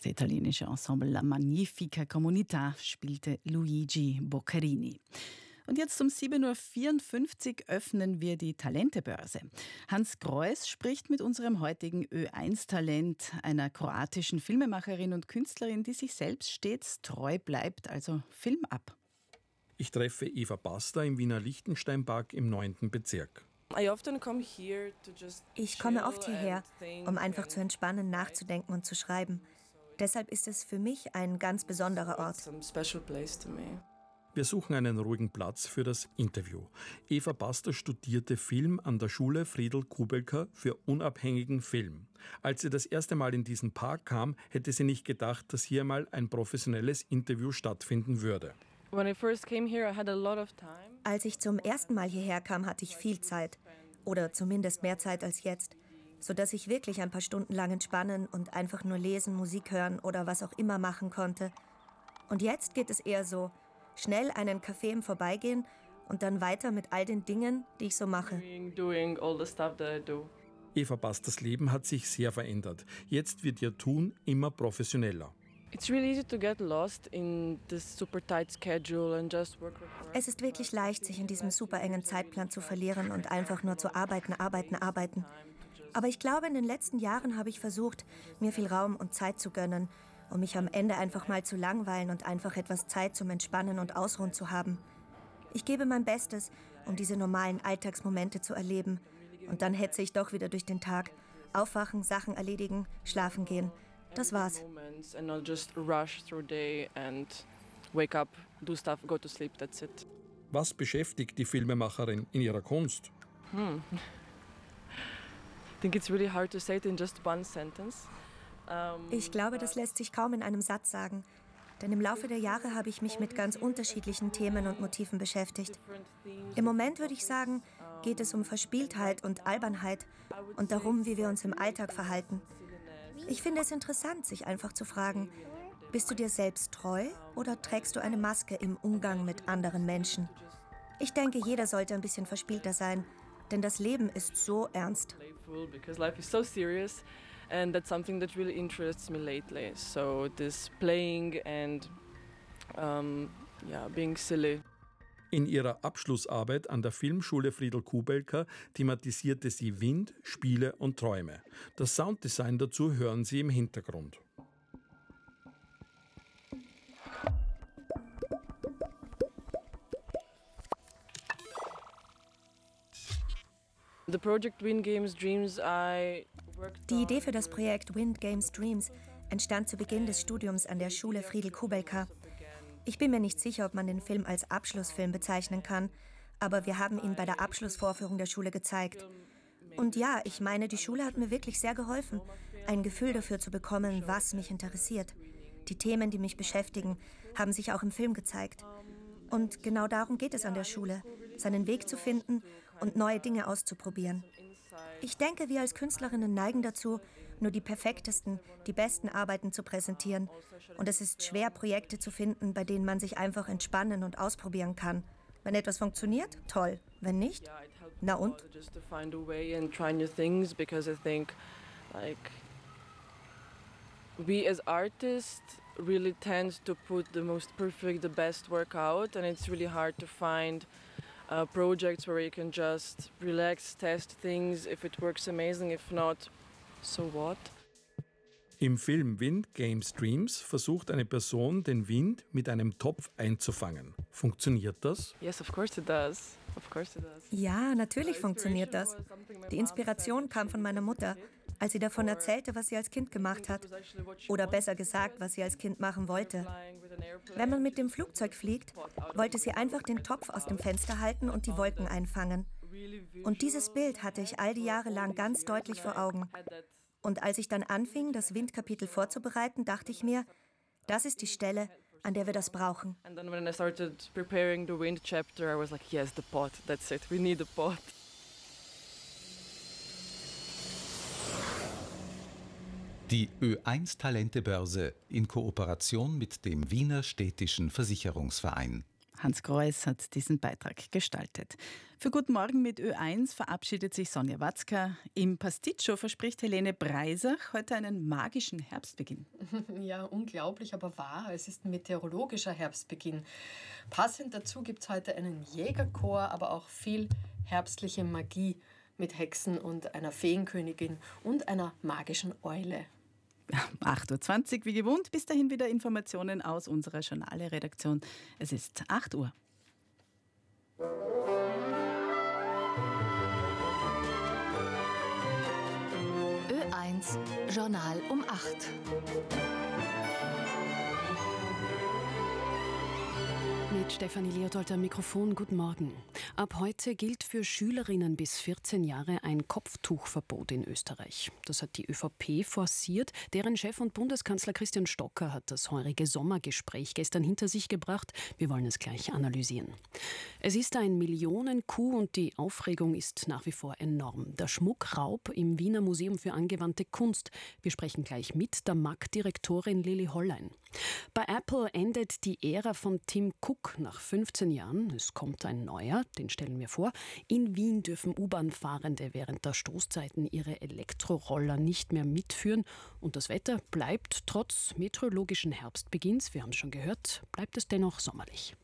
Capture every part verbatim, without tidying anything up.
Das italienische Ensemble La Magnifica Comunità spielte Luigi Boccherini. Und jetzt um sieben Uhr vierundfünfzig öffnen wir die Talentebörse. Hans Greuß spricht mit unserem heutigen Ö eins Talent, einer kroatischen Filmemacherin und Künstlerin, die sich selbst stets treu bleibt, also Film ab. Ich treffe Eva Basta im Wiener Lichtensteinpark im neunten Bezirk. Ich komme oft hierher, um einfach zu entspannen, nachzudenken und zu schreiben. Deshalb ist es für mich ein ganz besonderer Ort. Wir suchen einen ruhigen Platz für das Interview. Eva Basta studierte Film an der Schule Friedel Kubelka für unabhängigen Film. Als sie das erste Mal in diesen Park kam, hätte sie nicht gedacht, dass hier mal ein professionelles Interview stattfinden würde. Als ich zum ersten Mal hierher kam, hatte ich viel Zeit. Oder zumindest mehr Zeit als jetzt. Sodass ich wirklich ein paar Stunden lang entspannen und einfach nur lesen, Musik hören oder was auch immer machen konnte. Und jetzt geht es eher so: schnell einen Kaffee im Vorbeigehen und dann weiter mit all den Dingen, die ich so mache. Eva Bastas Leben hat sich sehr verändert. Jetzt wird ihr Tun immer professioneller. Es ist wirklich leicht, sich in diesem super engen Zeitplan zu verlieren und einfach nur zu arbeiten, arbeiten, arbeiten. Aber ich glaube, in den letzten Jahren habe ich versucht, mir viel Raum und Zeit zu gönnen, um mich am Ende einfach mal zu langweilen und einfach etwas Zeit zum Entspannen und Ausruhen zu haben. Ich gebe mein Bestes, um diese normalen Alltagsmomente zu erleben. Und dann hetze ich doch wieder durch den Tag. Aufwachen, Sachen erledigen, schlafen gehen. Das war's. Was beschäftigt die Filmemacherin in ihrer Kunst? Hmm. I think it's really hard to say it in just one sentence. Ich glaube, das lässt sich kaum in einem Satz sagen. Denn im Laufe der Jahre habe ich mich mit ganz unterschiedlichen Themen und Motiven beschäftigt. Im Moment würde ich sagen, geht es um Verspieltheit und Albernheit und darum, wie wir uns im Alltag verhalten. Ich finde es interessant, sich einfach zu fragen: Bist du dir selbst treu oder trägst du eine Maske im Umgang mit anderen Menschen? Ich denke, jeder sollte ein bisschen verspielter sein, denn das Leben ist so ernst. And that's something that really interests me lately. So this playing and um, yeah, being silly. In ihrer Abschlussarbeit an der Filmschule Friedel Kubelka thematisierte sie Wind, Spiele und Träume. Das Sounddesign dazu hören Sie im Hintergrund. The project Wind Games Dreams I Die Idee für das Projekt Wind Games Dreams entstand zu Beginn des Studiums an der Schule Friedel Kubelka. Ich bin mir nicht sicher, ob man den Film als Abschlussfilm bezeichnen kann, aber wir haben ihn bei der Abschlussvorführung der Schule gezeigt. Und ja, ich meine, die Schule hat mir wirklich sehr geholfen, ein Gefühl dafür zu bekommen, was mich interessiert. Die Themen, die mich beschäftigen, haben sich auch im Film gezeigt. Und genau darum geht es an der Schule, seinen Weg zu finden und neue Dinge auszuprobieren. Ich denke, wir als Künstlerinnen neigen dazu, nur die perfektesten, die besten Arbeiten zu präsentieren. Und es ist schwer, Projekte zu finden, bei denen man sich einfach entspannen und ausprobieren kann. Wenn etwas funktioniert, toll. Wenn nicht, na und? We as artists really tend to put the most perfect, the best work out, and it's really hard to find uh, projects where you can just relax, test things. If it works, amazing. If not, so what? Im Film Wind Games Dreams versucht eine Person, den Wind mit einem Topf einzufangen. Funktioniert das? Yes, of course it does. Of course it does. Ja, natürlich funktioniert das. Die Inspiration kam von meiner Mutter, als sie davon erzählte, was sie als Kind gemacht hat. Oder besser gesagt, was sie als Kind machen wollte. Wenn man mit dem Flugzeug fliegt, wollte sie einfach den Topf aus dem Fenster halten und die Wolken einfangen. Und dieses Bild hatte ich all die Jahre lang ganz deutlich vor Augen. Und als ich dann anfing, das Windkapitel vorzubereiten, dachte ich mir, das ist die Stelle, an der wir das brauchen. And then when I started preparing the wind chapter, I was like, yes, the pot, that's it, we need a pot. Die Ö eins Talentebörse in Kooperation mit dem Wiener Städtischen Versicherungsverein. Hans Greuß hat diesen Beitrag gestaltet. Für Guten Morgen mit Ö eins verabschiedet sich Sonja Watzka. Im Pasticcio verspricht Helene Breisach heute einen magischen Herbstbeginn. Ja, unglaublich, aber wahr. Es ist ein meteorologischer Herbstbeginn. Passend dazu gibt es heute einen Jägerchor, aber auch viel herbstliche Magie mit Hexen und einer Feenkönigin und einer magischen Eule. acht Uhr zwanzig wie gewohnt. Bis dahin wieder Informationen aus unserer Journale-Redaktion. Es ist acht Uhr. Ö eins Journal um acht. Mit Stefanie Leopold am Mikrofon. Guten Morgen. Ab heute gilt für Schülerinnen bis vierzehn Jahre ein Kopftuchverbot in Österreich. Das hat die ÖVP forciert. Deren Chef und Bundeskanzler Christian Stocker hat das heurige Sommergespräch gestern hinter sich gebracht. Wir wollen es gleich analysieren. Es ist ein Millionen-Coup und die Aufregung ist nach wie vor enorm. Der Schmuckraub im Wiener Museum für angewandte Kunst. Wir sprechen gleich mit der M A C-Direktorin Lili Hollein. Bei Apple endet die Ära von Tim Cook nach fünfzehn Jahren. Es kommt ein neuer, den stellen wir vor. In Wien dürfen U-Bahn-Fahrende während der Stoßzeiten ihre Elektroroller nicht mehr mitführen. Und das Wetter bleibt trotz meteorologischen Herbstbeginns, wir haben es schon gehört, bleibt es dennoch sommerlich.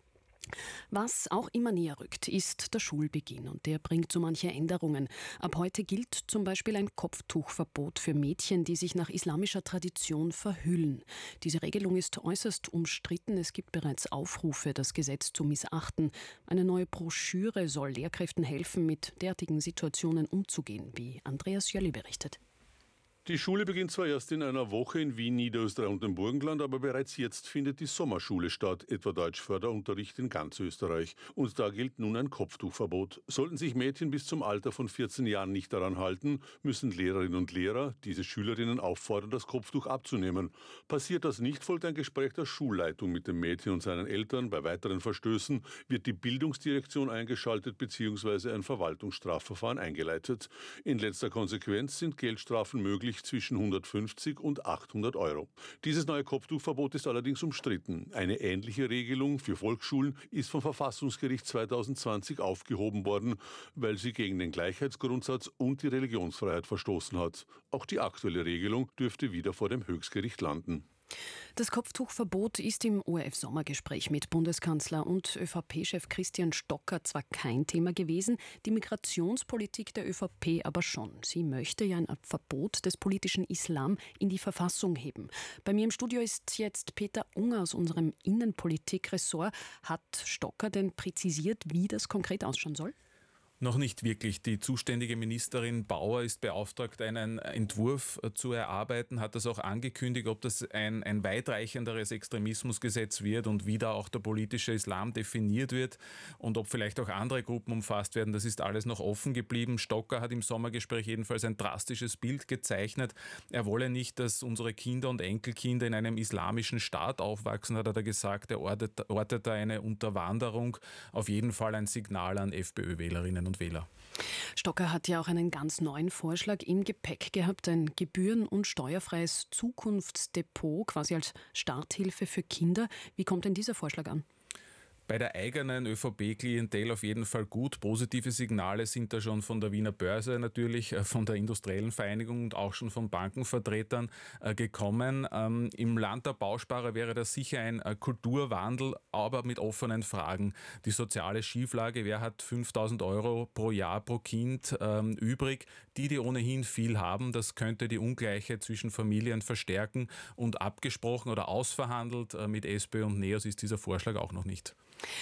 Was auch immer näher rückt, ist der Schulbeginn und der bringt so manche Änderungen. Ab heute gilt zum Beispiel ein Kopftuchverbot für Mädchen, die sich nach islamischer Tradition verhüllen. Diese Regelung ist äußerst umstritten. Es gibt bereits Aufrufe, das Gesetz zu missachten. Eine neue Broschüre soll Lehrkräften helfen, mit derartigen Situationen umzugehen, wie Andreas Jölli berichtet. Die Schule beginnt zwar erst in einer Woche in Wien, Niederösterreich und dem Burgenland, aber bereits jetzt findet die Sommerschule statt, etwa Deutschförderunterricht in ganz Österreich. Und da gilt nun ein Kopftuchverbot. Sollten sich Mädchen bis zum Alter von vierzehn Jahren nicht daran halten, müssen Lehrerinnen und Lehrer diese Schülerinnen auffordern, das Kopftuch abzunehmen. Passiert das nicht, folgt ein Gespräch der Schulleitung mit dem Mädchen und seinen Eltern. Bei weiteren Verstößen wird die Bildungsdirektion eingeschaltet bzw. ein Verwaltungsstrafverfahren eingeleitet. In letzter Konsequenz sind Geldstrafen möglich zwischen hundertfünfzig und achthundert Euro. Dieses neue Kopftuchverbot ist allerdings umstritten. Eine ähnliche Regelung für Volksschulen ist vom Verfassungsgericht zweitausendzwanzig aufgehoben worden, weil sie gegen den Gleichheitsgrundsatz und die Religionsfreiheit verstoßen hat. Auch die aktuelle Regelung dürfte wieder vor dem Höchstgericht landen. Das Kopftuchverbot ist im O R F-Sommergespräch mit Bundeskanzler und ÖVP-Chef Christian Stocker zwar kein Thema gewesen, die Migrationspolitik der ÖVP aber schon. Sie möchte ja ein Verbot des politischen Islam in die Verfassung heben. Bei mir im Studio ist jetzt Peter Unger aus unserem Innenpolitik-Ressort. Hat Stocker denn präzisiert, wie das konkret ausschauen soll? Noch nicht wirklich. Die zuständige Ministerin Bauer ist beauftragt, einen Entwurf zu erarbeiten, hat das auch angekündigt, ob das ein, ein weitreichenderes Extremismusgesetz wird und wie da auch der politische Islam definiert wird und ob vielleicht auch andere Gruppen umfasst werden. Das ist alles noch offen geblieben. Stocker hat im Sommergespräch jedenfalls ein drastisches Bild gezeichnet. Er wolle nicht, dass unsere Kinder und Enkelkinder in einem islamischen Staat aufwachsen, hat er da gesagt. Er ortet, ortet da eine Unterwanderung. Auf jeden Fall ein Signal an FPÖ-Wählerinnen und Wähler. Stocker hat ja auch einen ganz neuen Vorschlag im Gepäck gehabt, ein gebühren- und steuerfreies Zukunftsdepot, quasi als Starthilfe für Kinder. Wie kommt denn dieser Vorschlag an? Bei der eigenen ÖVP-Klientel auf jeden Fall gut. Positive Signale sind da schon von der Wiener Börse natürlich, von der Industriellen Vereinigung und auch schon von Bankenvertretern äh, gekommen. Ähm, Im Land der Bausparer wäre das sicher ein äh, Kulturwandel, aber mit offenen Fragen. Die soziale Schieflage, wer hat fünftausend Euro pro Jahr pro Kind ähm, übrig? Die, die ohnehin viel haben, das könnte die Ungleichheit zwischen Familien verstärken und abgesprochen oder ausverhandelt äh, mit SPÖ und NEOS ist dieser Vorschlag auch noch nicht.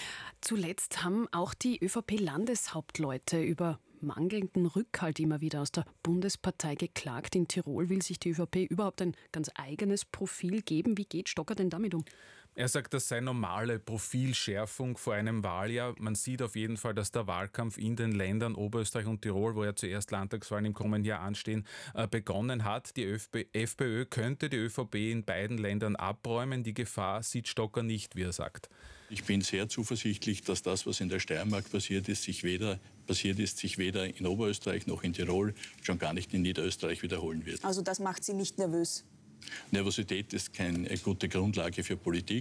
Zuletzt haben auch die ÖVP-Landeshauptleute über mangelnden Rückhalt immer wieder aus der Bundespartei geklagt. In Tirol will sich die ÖVP überhaupt ein ganz eigenes Profil geben. Wie geht Stocker denn damit um? Er sagt, das sei normale Profilschärfung vor einem Wahljahr. Man sieht auf jeden Fall, dass der Wahlkampf in den Ländern Oberösterreich und Tirol, wo ja zuerst Landtagswahlen im kommenden Jahr anstehen, begonnen hat. Die FPÖ könnte die ÖVP in beiden Ländern abräumen. Die Gefahr sieht Stocker nicht, wie er sagt. Ich bin sehr zuversichtlich, dass das, was in der Steiermark passiert ist, sich weder passiert ist, sich weder in Oberösterreich noch in Tirol, schon gar nicht in Niederösterreich wiederholen wird. Also das macht Sie nicht nervös? Nervosität ist keine gute Grundlage für Politik.